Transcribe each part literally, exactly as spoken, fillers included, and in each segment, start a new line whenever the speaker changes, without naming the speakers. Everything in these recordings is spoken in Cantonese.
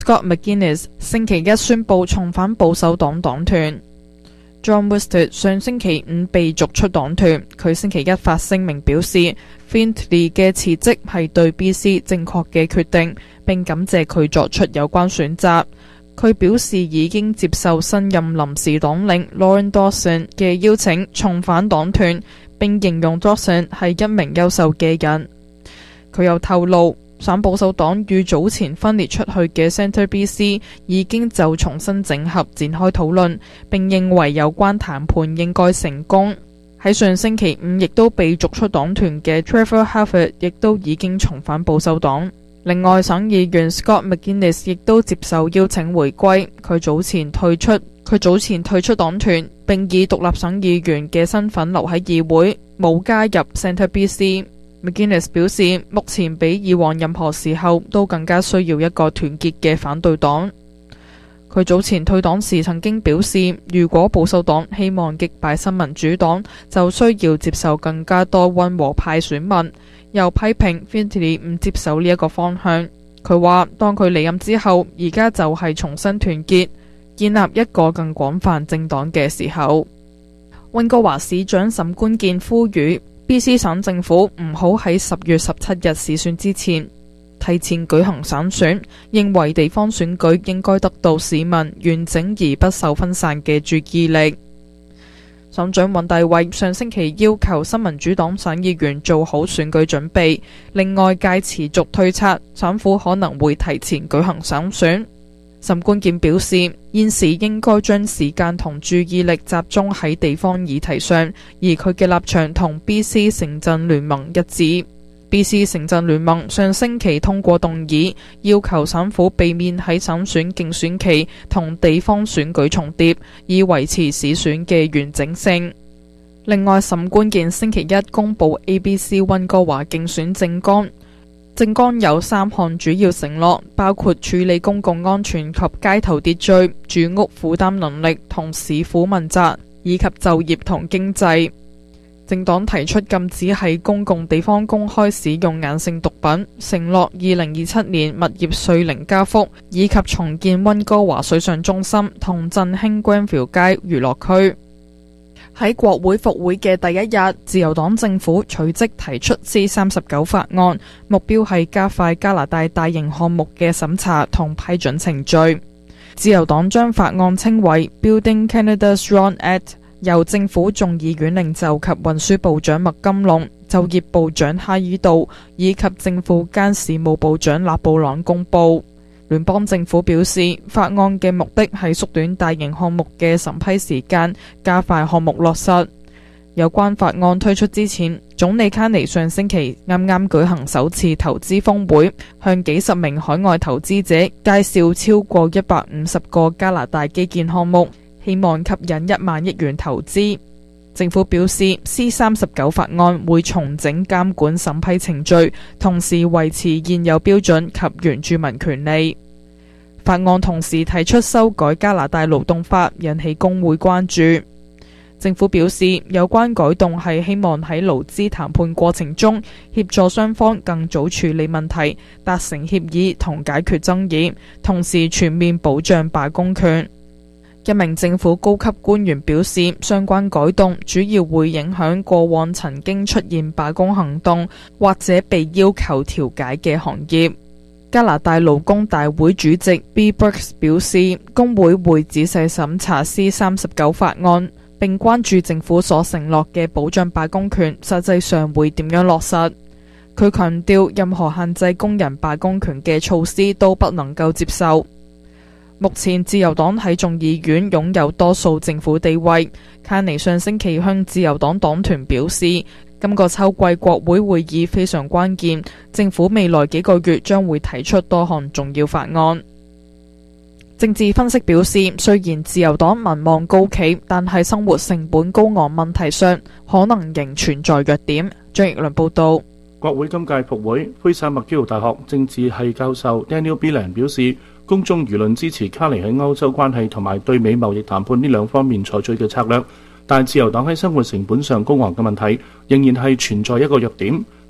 Scott McGuinness 星期一宣布重返保守黨黨團。John Westwood 上星期五被逐出黨團，佢星期一發聲明表示 Findlay 嘅辭職係對 B C 正確嘅決定，並感謝佢作出有關選擇。佢表示已經接受新任臨時黨領 Lauren Dawson 嘅邀請重返黨團，並形容 Dawson 係一名優秀嘅人。佢又透露，省保守黨與早前分裂出去嘅 Centre B C 已經就重新整合展開討論，並認為有關談判應該成功。喺上星期五亦都被逐出黨團嘅 Trevor Harvard 亦都已經重返保守黨。另外，省議員 Scott McGuinness 亦都接受邀請回歸。佢早前退出，佢早前退出黨團，並以獨立省議員嘅身份留喺議會，冇加入 Centre B C。McGuinness 表示，目前比以往任何時候都更加需要一個團結嘅反對黨。佢早前退黨時曾經表示，如果保守黨希望擊敗新民主黨，就需要接受更加多溫和派選民。又批評 Findlay 唔接受呢一個方向。佢話，當佢離任之後，而家就係重新團結，建立一個更廣泛政黨嘅時候。溫哥華市長沈關健呼籲 B C 省政府唔好喺十月十七日市選之前提前舉行省選，認為地方選舉應該得到市民完整而不受分散嘅注意力。省長尹大衛上星期要求新民主黨省議員做好選舉準備，令外界持續推測省府可能會提前舉行省選。沈關健表示，現時應該將時間同注意力集中喺地方議題上，而佢嘅立場同 B C 城鎮聯盟一致。B C 城鎮聯盟上星期通過動議，要求省府避免喺省選競選期同地方選舉重疊，以維持市選嘅完整性。另外，沈關健星期一公布 A B C 溫哥華競選政綱，政綱有三項主要承諾，包括處理公共安全及街頭秩序、住屋負擔能力同市府問責，以及就業同經濟。政黨提出禁止喺公共地方公開使用硬性毒品，承諾二零二七年物業稅零加幅，以及重建溫哥華水上中心同振興 Granville 街娛樂區。喺國會復會嘅第一日，自由黨政府隨即提出 C 三十九法案，目標係加快加拿大大型項目嘅審查同批准程序。自由黨將法案稱為 Building Canada Strong Act，由政府眾議院領袖及運輸部長麥金龍、就業部長哈爾道以及政府間事務部長勒布朗公布。聯邦政府表示，法案嘅目的係縮短大型項目嘅審批時間，加快項目落實。有關法案推出之前，總理卡尼上星期啱啱舉行首次投資峰會，向幾十名海外投資者介紹超過一百五十個加拿大基建項目，希望吸引一萬億元投資。政府表示 C 三十九法案會重整監管審批程序，同時維持現有標準及原住民權利。法案同時提出修改加拿大勞動法，引起工會關注。政府表示，有關改動係希望喺勞資談判過程中協助雙方更早處理問題，達成協議同解決爭議，同時全面保障罷工權。一名政府高級官員表示，相關改動主要會影響過往曾經出現罷工行動或者被要求調解嘅行業。加拿大勞工大會主席 B. Brooks 表示，工會會仔細審查 C 三十九法案，並關注政府所承諾嘅保障罷工權實際上會點樣落實。佢強調，任何限制工人罷工權嘅措施都不能夠接受。目前自由黨喺眾議院擁有多數政府地位。卡尼上星期向自由黨黨團表示，今個秋季國會會議非常關鍵，政府未來幾個月將會提出多項重要法案。政治分析表示，雖然自由黨民望高企，但係生活成本高昂問題上可能仍存在弱點。張奕良報道。
國會今屆復會，魁省麥基勞大學政治系教授 Daniel Belan 表示，公眾輿論支持卡尼喺歐洲關係同埋對美貿易談判呢兩方面採取嘅策略，但自由黨喺生活成本上高昂嘅問題仍然係存在一個弱點。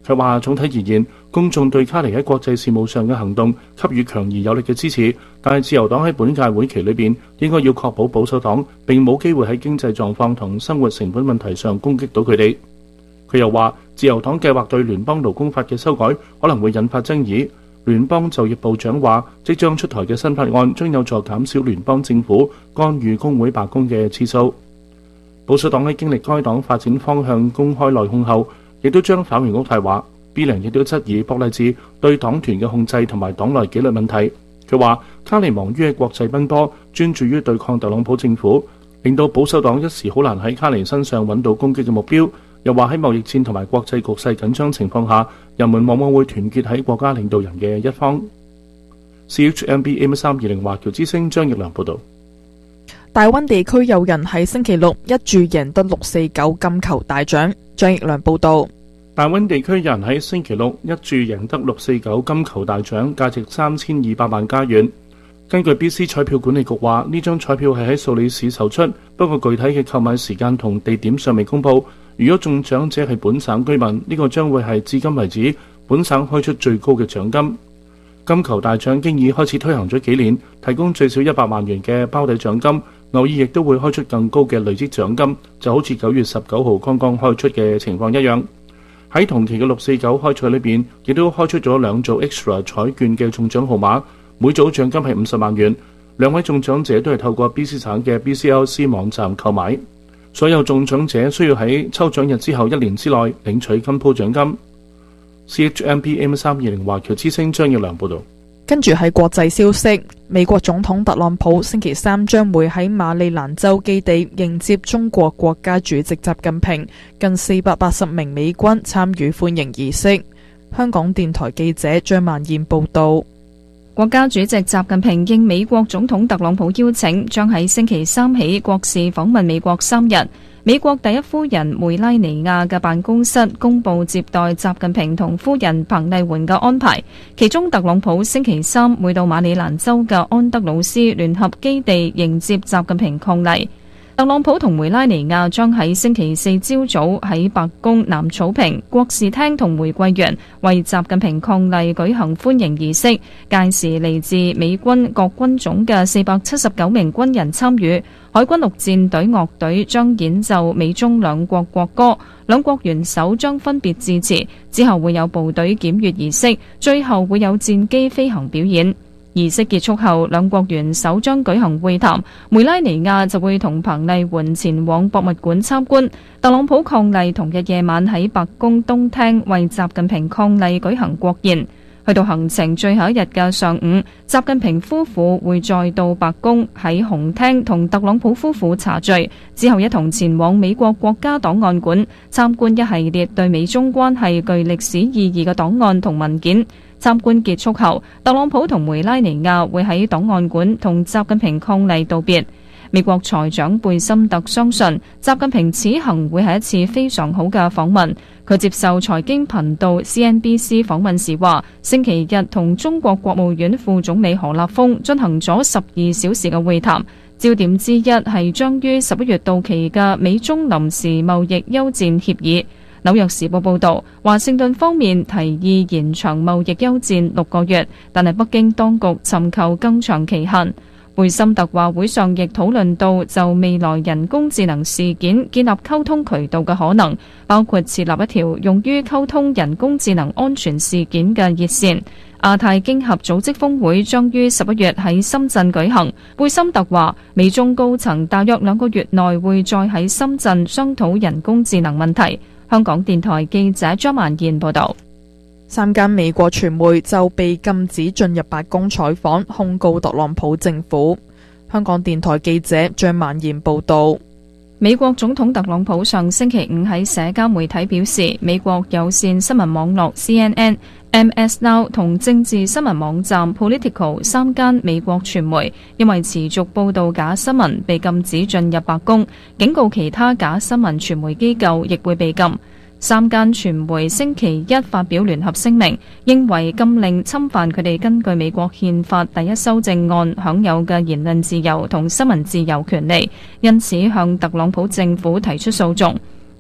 佢話總體而言，公眾對卡尼喺國際事務上嘅行動給予強而有力嘅支持，但係自由黨喺本屆會期裏邊應該要確保保守黨並冇機會喺經濟狀況同生活成本問題上攻擊到佢哋。佢又話，自由黨計劃對聯邦勞工法嘅修改可能會引發爭議。聯邦就業部長話，即將出台嘅新法案將有助減少聯邦政府干預工會罷工嘅次數。保守黨喺經歷該黨發展方向公開內訌後，亦都將返回渥太華。Bielen 亦都質疑博勵治對黨團嘅控制同埋黨內紀律問題。佢話卡尼忙於喺國際奔波，專注於對抗特朗普政府，令到保守黨一時好難喺卡尼身上揾到攻擊嘅目標。又話喺貿易戰同埋國際局勢緊張情況下，人們往往會團結喺國家領導人嘅一方。C H M B M 三二零華僑之聲張奕良報導。
大溫地區有人喺星期六一注贏得六四九金球大獎。張奕良報導。
大溫地區人喺星期六一注贏得六四九金球大獎，價值三千二百萬加元。根據 B C 彩票管理局話，呢張彩票係喺素里市售出，不過具體嘅購買時間同地點尚未公佈。如果中獎者係本省居民，呢個將會係至今為止本省開出最高嘅獎金。金球大獎經已開始推行咗幾年，提供最少一百萬元嘅包底獎金，偶爾亦都會開出更高嘅累積獎金，就好似九月十九號剛剛開出嘅情況一樣。喺同期嘅六四九開賽裏邊，亦都開出咗兩組 extra 彩券嘅中獎號碼，每組獎金係五十萬元。兩位中獎者都係透過 B C 省嘅 B C L C 網站購買。所有中獎者需要喺抽獎日之後一年之內領取金鋪獎金。C H M B M 三二零華僑之聲張奕良報導。
跟住係國際消息，美國總統特朗普星期三將會喺馬里蘭州基地迎接中國國家主席習近平，近四百八十名美軍參與歡迎儀式。香港電台記者張曼燕報導。
國家主席習近平應美國總統特朗普邀請，將喺星期三起國事訪問美國三日。美國第一夫人梅拉尼亞嘅辦公室公佈接待習近平同夫人彭麗媛嘅安排，其中特朗普星期三會到馬里蘭州嘅安德魯斯聯合基地迎接習近平伉儷。特朗普同梅拉尼亞將喺星期四朝早喺白宮南草坪、國事廳同玫瑰園為習近平伉儷舉行歡迎儀式。屆時嚟自美軍各軍種嘅四百七十九名軍人參與，海軍陸戰隊樂隊將演奏美中兩國國歌，兩國元首將分別致辭，之後會有部隊檢閱儀式，最後會有戰機飛行表演。儀式結束後，兩國元首將舉行會談，梅拉尼亞就會同彭麗媛前往博物館參觀。特朗普伉儷同日夜晚喺白宮東廳為習近平伉儷舉行國宴。去到行程最後一日嘅上午，習近平夫婦會再到白宮喺紅廳同特朗普夫婦茶聚，之後一同前往美國國家檔案館參觀一系列對美中關係具歷史意義嘅檔案同文件。參觀結束後，特朗普同梅拉尼亞會喺檔案館同習近平伉儷道別。美國財長貝森特相信習近平此行會係一次非常好嘅訪問。佢接受財經頻道 C N B C 訪問時話，星期日同中國國務院副總理何立峰進行咗十二小時嘅會談，焦點之一係將於十一月到期嘅美中臨時貿易休戰協議。紐約時報報導，華盛頓方面提議延長貿易休戰六個月，但係北京當局尋求更長期限。貝森特話會上亦討論到就未來人工智能事件建立溝通渠道嘅可能，包括設立一條用於溝通人工智能安全事件嘅熱線。亞太經合組織峰會將於十一月喺深圳舉行。貝森特話，美中高層大約兩個月內會再喺深圳商討人工智能問題。香港電台記者張曼燕報道。
三間美國傳媒就被禁止進入白宮採訪，控告特朗普政府。香港電台記者張曼燕報道。
美國總統特朗普上星期五喺社交媒體表示，美國有線新聞網絡 C N N、M S Now 同政治新聞網站 Politico 三間美國傳媒因為持續報導假新聞被禁止進入白宮，警告其他假新聞傳媒機構亦會被禁。三間傳媒星期一發表聯合聲明，認為禁令侵犯佢哋根據美國憲法第一修正案享有嘅言論自由同新聞自由權利，因此向特朗普政府提出訴訟。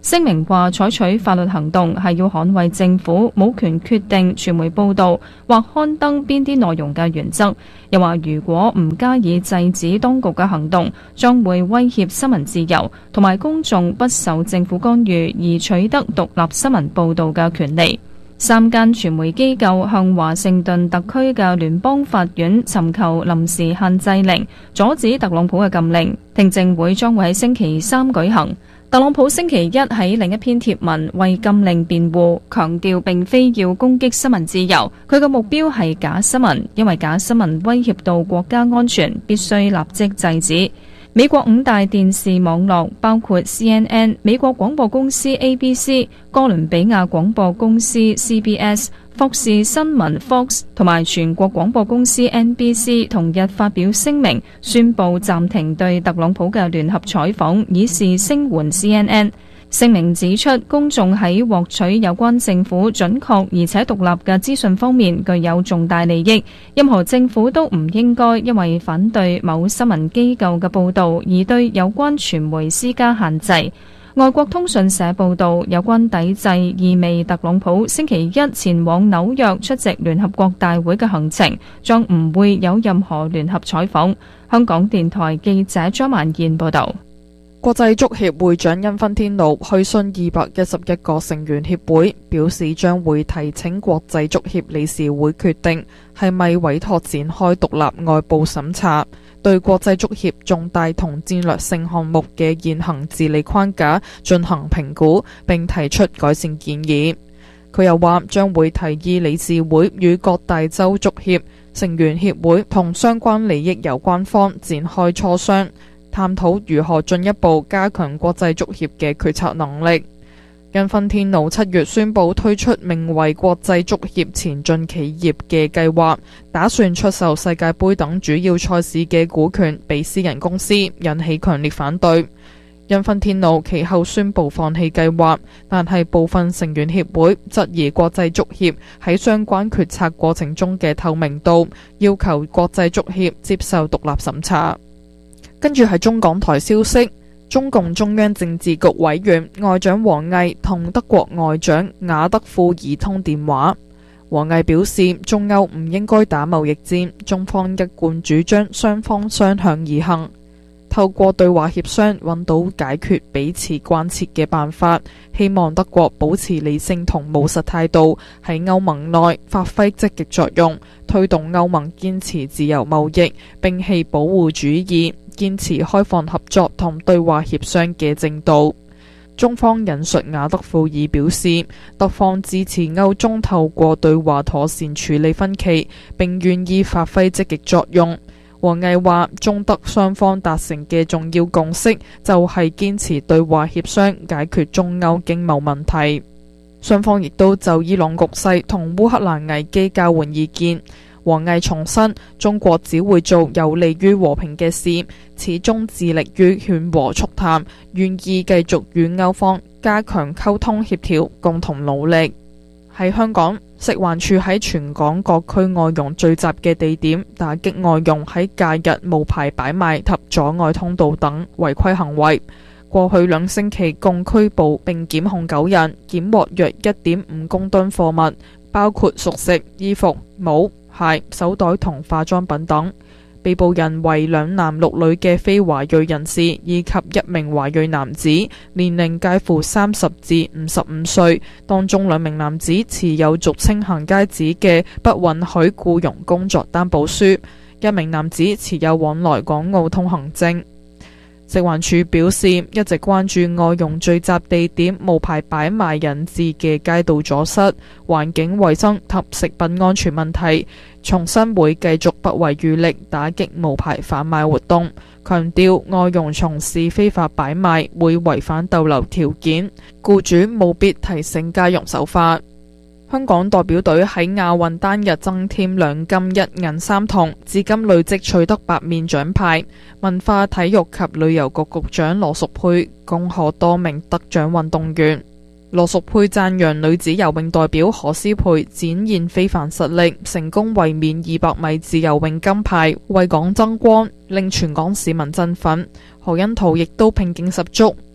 聲明話採取法律行動係要捍衛政府冇權決定傳媒報導或刊登邊啲內容嘅原則，又話如果唔加以制止當局嘅行動，將會威脅新聞自由同埋公眾不受政府干預而取得獨立新聞報導嘅權利。三間傳媒機構向華盛頓特區嘅聯邦法院尋求臨時限制令，阻止特朗普嘅禁令。聽證會將會喺星期三舉行。特朗普星期一喺另一篇貼文為禁令辯護，強調並非要攻擊新聞自由，佢嘅目標係假新聞，因為假新聞威脅到國家安全，必須立即制止。美國五大電視網絡包括 C N N、美國廣播公司 A B C、哥倫比亞廣播公司 C B S、霍士新聞 Fox 同埋全國廣播公司 N B C 同日發表聲明，宣布暫停對特朗普嘅聯合採訪，以示聲援 C N N。聲明指出，公眾喺獲取有關政府準確而且獨立嘅資訊方面具有重大利益，任何政府都唔應該因為反對某新聞機構嘅報導而對有關傳媒施加限制。外國通訊社報導，有關抵制意味特朗普星期一前往紐約出席聯合國大會嘅行程將唔會有任何聯合採訪。香港電台記者張曼燕報導。
國際足協會長因芬天奴去信二百一十一個成員協會，表示將會提請國際足協理事會決定係咪委託展開獨立外部審查，對國際足協重大同戰略性項目嘅現行治理框架進行評估，並提出改善建議。佢又話將會提議理事會與各大洲足協、成員協會同相關利益有關方展開磋商，探討如何進一步加強國際足協嘅決策能力。因芬天奴七月宣布推出名為國際足協前進企業嘅計劃，打算出售世界盃等主要賽事嘅股權俾私人公司，引起強烈反對。因芬天奴其後宣布放棄計劃，但係部分成員協會質疑國際足協喺相關決策過程中嘅透明度，要求國際足協接受獨立審查。跟住係中港台消息，中共中央政治局委員外長王毅同德國外長雅德庫爾通電話。王毅表示，中歐唔應該打貿易戰，中方一貫主張雙方相向而行，透過對話協商揾到解決彼此關切嘅辦法。希望德國保持理性同務實態度，喺歐盟內發揮積極作用，推動歐盟堅持自由貿易，摒棄保護主義，堅持開放合作同對話協商嘅正道。中方引述雅德庫爾表示，德方支持歐中透過對話妥善處理分歧，並願意發揮積極作用。王毅話，中德雙方達成嘅重要共識就係堅持對話協商解決中歐經貿問題。雙方亦都就伊朗局勢同烏克蘭危機交換意見。王毅重申，中國只會做有利於和平嘅事，始終致力於勸和促談，願意繼續與歐方加強溝通協調，共同努力。喺香港，食環署喺全港各區外傭聚集嘅地點打擊外傭喺假日無牌擺賣及阻礙通道等違規行為。過去兩星期共拘捕並檢控九人，檢獲約一點五公噸貨物，包括熟食、衣服、帽、鞋、手袋同化妝品等。被捕人為兩男六女嘅非華裔人士，以及一名華裔男子，年齡介乎三十至五十五歲。當中兩名男子持有俗稱行街紙嘅不允許僱傭工作擔保書，一名男子持有往來港澳通行證。食環署表示，一直關注外傭聚集地點無牌擺賣引致嘅街道阻塞、環境衛生及食品安全問題，重申會繼續不遺餘力打擊無牌販賣活動，強調外傭從事非法擺賣會違反逗留條件，僱主務必提醒家傭守法。香港代表隊喺亞運單日增添兩金一銀三銅，至今累積取得八面獎牌。文化體育及旅遊局局長羅淑佩恭賀多名得獎運動員。羅淑佩讚揚女子游泳代表何詩蓓展現非凡實力，成功衛冕二百米自由泳金牌，為港爭光，令全港市民振奮。何恩圖亦都拼勁十足，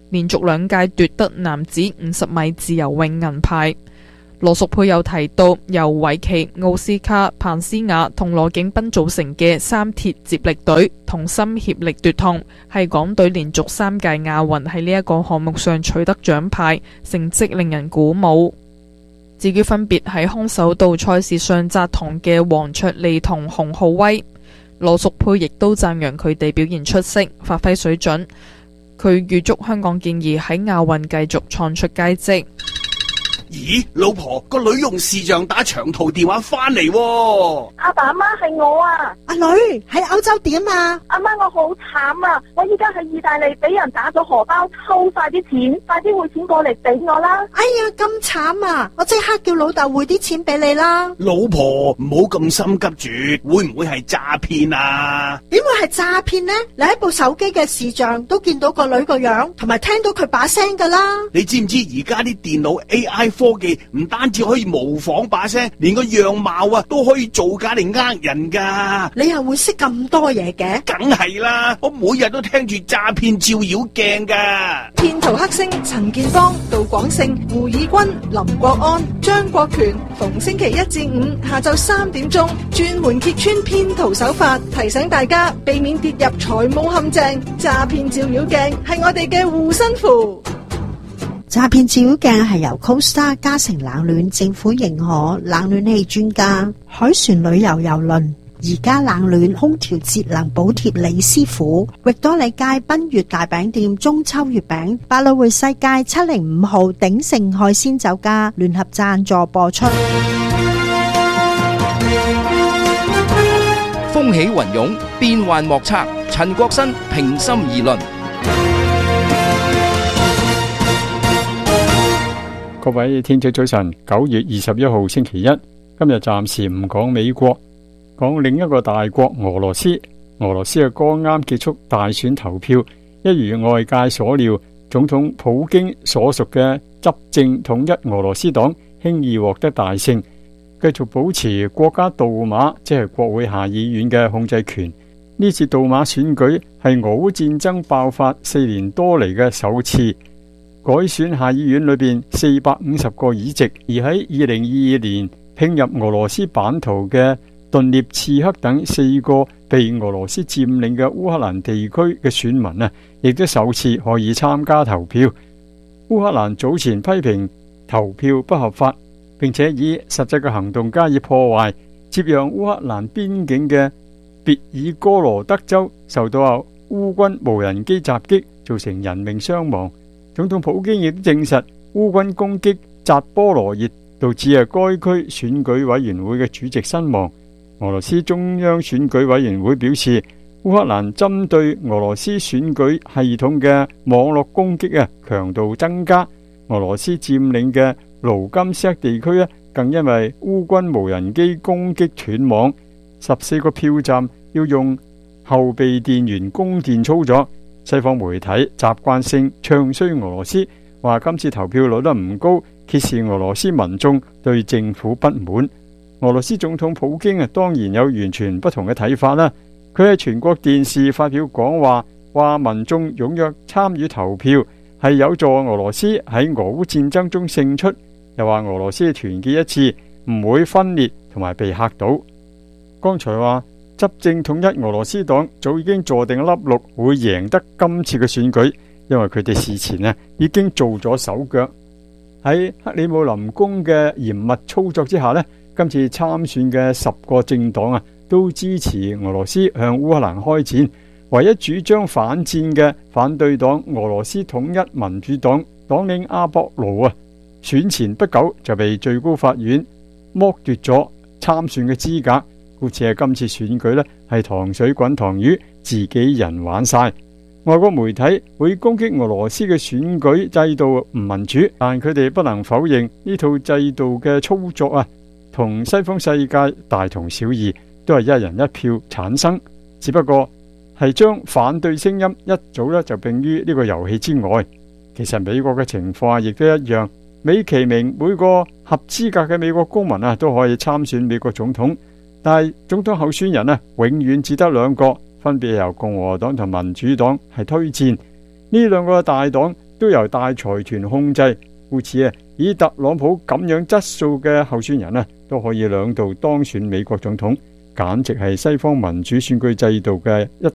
連續兩屆奪得男子五十米自由泳銀牌。羅淑佩又提到，由維奇、奧斯卡、彭斯雅同羅景斌組成嘅三鐵接力隊同心協力奪銅，係港隊連續三屆亞運喺呢一個項目上取得獎牌，成績令人鼓舞。至於分別喺空手道賽事上摘銅嘅黃卓利同洪浩威，羅淑佩亦都讚揚佢哋表現出色，發揮水準。佢預祝香港健兒喺亞運繼續創出佳績。
咦，老婆，個女用視像打長途電話翻嚟喎。
阿爸阿媽係我啊。
阿女喺歐洲點啊？
阿媽，我好慘啊！我依家喺意大利俾人打咗荷包，抽晒啲錢，快啲匯錢過嚟俾我啦！
哎呀，咁慘啊！我即刻叫老豆匯啲錢俾你啦。
老婆，唔好咁心急住，會唔會係詐騙啊？
點會係詐騙呢？你喺部手機嘅視像都見到個女個樣，同埋聽到佢把聲噶啦。
你知唔知而家啲電腦 A I 科技唔單止可以模仿把聲，連個樣貌啊都可以造假嚟呃人噶。
你又會識咁多嘢嘅？
梗係啦，我每日都聽住詐騙照妖鏡噶。
騙徒黑星陳建邦、杜廣勝、胡以軍、林國安、張國權，逢星期一至五下晝三點鐘，專門揭穿騙徒手法，提醒大家避免跌入財務陷阱。詐騙照妖鏡係我哋嘅護身符。
詐騙照妖鏡係由 Costa 嘉誠冷暖政府認可冷暖氣專家海船旅遊郵輪而家冷暖空調節能補貼李師傅，域多利街賓悅大餅店中秋月餅，百老匯世界七零五號鼎盛海鮮酒家聯合贊助播出。
風起雲湧，變幻莫測，陳國新平心而論。
各位聽眾早晨，九月二十一號星期一，今日暫時唔講美國，講另一個大國俄羅斯。俄羅斯嘅剛啱結束大選投票，一如外界所料，總統普京所屬嘅執政統一俄羅斯黨輕易獲得大勝，繼續保持國家杜馬即係國會下議院嘅控制權。呢次杜馬選舉係俄烏戰爭爆發四年多嚟嘅首次改選下議院裏邊四百五十個議席，而喺二零二二年併入俄羅斯版圖嘅頓涅茨克等四個被俄羅斯佔領嘅烏克蘭地區嘅選民啊，亦都首次可以參加投票。烏克蘭早前批評投票不合法，並且以實際嘅行動加以破壞，接壤烏克蘭邊境嘅別爾哥羅德州受到烏軍無人機襲擊，造成人命傷亡。總統普京亦都證實烏軍攻擊扎波羅熱，導致啊該區選舉委員會嘅主席身亡。俄羅斯中央選舉委員會表示，烏克蘭針對俄羅斯選舉系統嘅網絡攻擊啊強度增加。俄羅斯佔領嘅盧甘斯克地區啊，更因為烏軍無人機攻擊斷網，十四個票站要用後備電源供電操作。西方媒體習慣性唱衰俄羅斯，話今次投票率得唔高，揭示俄羅斯民眾對政府不滿。俄羅斯總統普京啊，當然有完全不同嘅睇法啦。佢喺全國電視發表講話，話民眾踴躍參與投票係有助俄羅斯喺俄烏戰爭中勝出，又話俄羅斯團結一致，唔會分裂同埋被嚇倒。剛才話執政統一俄羅斯黨早已經坐定粒六會贏得今次嘅選舉，因為佢哋事前啊已經做咗手腳。喺克里姆林宮嘅嚴密操作之下呢，今次參選嘅十個政黨啊都支持俄羅斯向烏克蘭開戰，唯一主張反戰嘅反對黨俄羅斯統一民主黨黨領阿博羅啊，選前不久就被最高法院剝奪咗參選嘅資格。故此係今次選舉呢係糖水滾糖魚，自己人玩晒。外國媒體會攻擊俄羅斯嘅選舉制度唔民主，但佢哋不能否認呢套制度嘅操作啊，同西方世界大同小異，都係一人一票產生，只不過係將反對聲音一早呢就並於呢個遊戲之外。其實美國嘅情況亦都一樣，美其名每個合資格嘅美國公民啊都可以參選美國總統。但係總統候選人呢，永遠只得兩個，分別由共和黨同民主黨係推薦。呢兩個大黨都由大財團控制，故此啊，以特朗普咁樣質素嘅候選人啊，都可以兩度當選美國總統，簡直係西方民主選舉制度嘅一